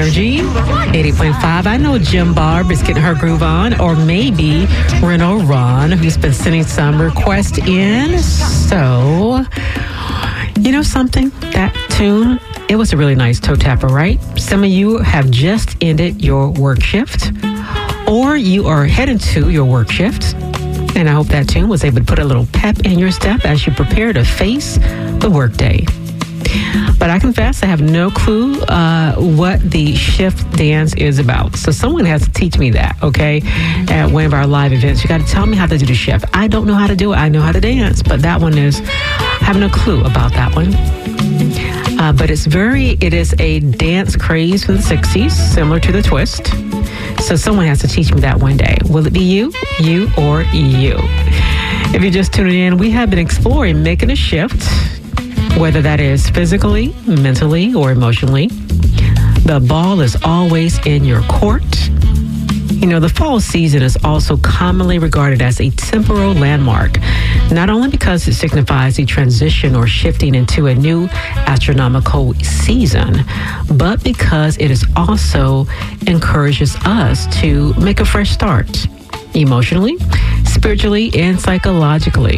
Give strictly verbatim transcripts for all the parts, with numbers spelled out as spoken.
Energy, eighty-eight point five. I know Jim Barb is getting her groove on, or maybe Reno Ron, who's been sending some requests in. So, you know something? That tune, it was a really nice toe tapper, right? Some of you have just ended your work shift, or you are heading to your work shift. And I hope that tune was able to put a little pep in your step as you prepare to face the workday. But I confess, I have no clue uh, what the shift dance is about. So someone has to teach me that, okay? At one of our live events, you got to tell me how to do the shift. I don't know how to do it. I know how to dance, but that one is, I have no clue about that one. Uh, but it's very, it is a dance craze from the sixties, similar to the twist. So someone has to teach me that one day. Will it be you, you, or you? If you're just tuning in, we have been exploring making a shift, whether that is physically, mentally, or emotionally. The ball is always in your court. You know, the fall season is also commonly regarded as a temporal landmark, not only because it signifies the transition or shifting into a new astronomical season, but because it is also encourages us to make a fresh start, emotionally, spiritually, and psychologically.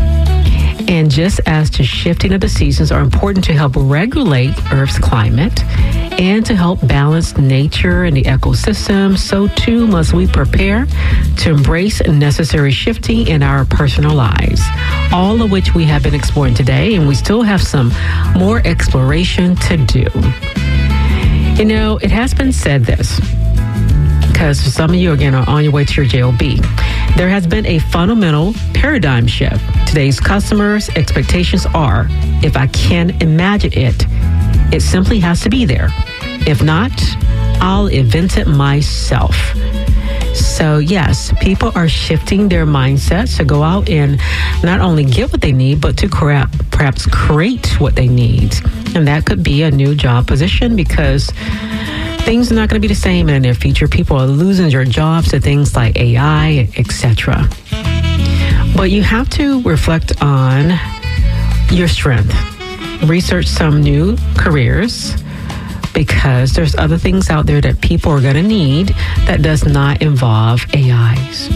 And just as the shifting of the seasons are important to help regulate Earth's climate and to help balance nature and the ecosystem, so too must we prepare to embrace necessary shifting in our personal lives, all of which we have been exploring today, and we still have some more exploration to do. You know, it has been said this, because some of you, again, are on your way to your J O B. There has been a fundamental paradigm shift. Today's customers' expectations are, if I can imagine it, it simply has to be there. If not, I'll invent it myself. So yes, people are shifting their mindsets to go out and not only get what they need, but to perhaps create what they need. And that could be a new job position, because things are not going to be the same in the near future. People are losing their jobs to things like A I, et cetera. But you have to reflect on your strength. Research some new careers, because there's other things out there that people are going to need that does not involve A Is.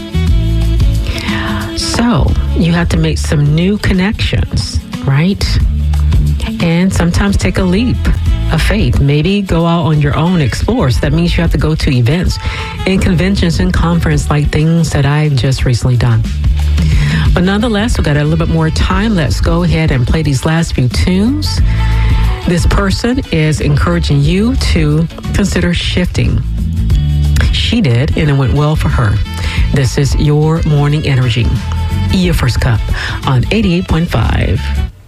So you have to make some new connections, right? And sometimes take a leap of faith. Maybe go out on your own, explore. So that means you have to go to events and conventions and conference like things that I've just recently done. But nonetheless, we've got a little bit more time. Let's go ahead and play these last few tunes. This person is encouraging you to consider shifting. She did, and it went well for her. This is Your Morning Energy, your first cup on eighty-eight point five.